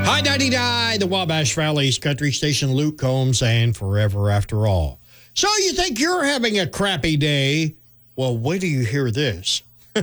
Hi, 99, the Wabash Valley's country station, Luke Combs, and Forever After All. So you think you're having a crappy day? Well, wait till you hear this.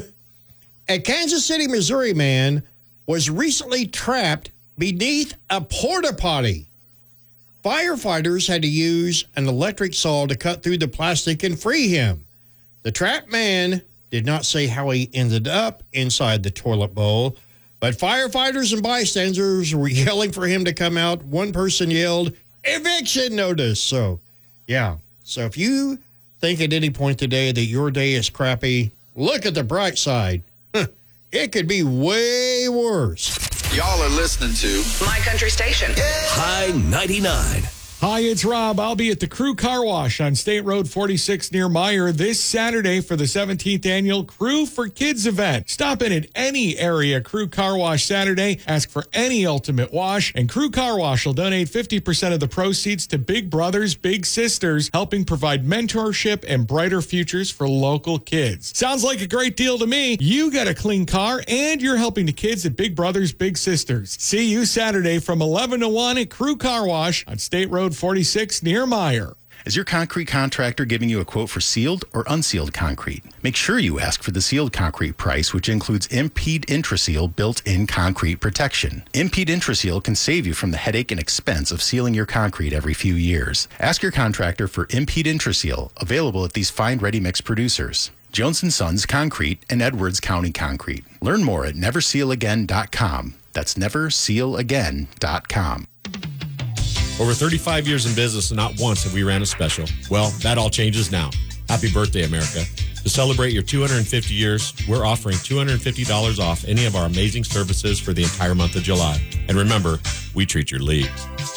A Kansas City, Missouri man was recently trapped beneath a porta potty. Firefighters had to use an electric saw to cut through the plastic and free him. The trapped man did not say how he ended up inside the toilet bowl, but firefighters and bystanders were yelling for him to come out. One person yelled, "Eviction notice." So, yeah. So if you think at any point today that your day is crappy, look at the bright side. It could be way worse. Y'all are listening to My Country Station. High 99. Hi, it's Rob. I'll be at the Crew Car Wash on State Road 46 near Meyer this Saturday for the 17th annual Crew for Kids event. Stop in at any area Crew Car Wash Saturday, ask for any Ultimate Wash, and Crew Car Wash will donate 50% of the proceeds to Big Brothers Big Sisters, helping provide mentorship and brighter futures for local kids. Sounds like a great deal to me. You got a clean car, and you're helping the kids at Big Brothers Big Sisters. See you Saturday from 11 to 1 at Crew Car Wash on State Road 46 near Meyer. Is your concrete contractor giving you a quote for sealed or unsealed concrete? Make sure you ask for the sealed concrete price, which includes Impede Intraseal built-in concrete protection. Impede Intraseal can save you from the headache and expense of sealing your concrete every few years. Ask your contractor for Impede Intraseal, available at these fine ready-mix producers: Jones & Sons Concrete and Edwards County Concrete. Learn more at neversealagain.com. That's neversealagain.com. Over 35 years in business, and not once have we ran a special. Well, that all changes now. Happy birthday, America. To celebrate your 250 years, we're offering $250 off any of our amazing services for the entire month of July. And remember, we treat your leagues.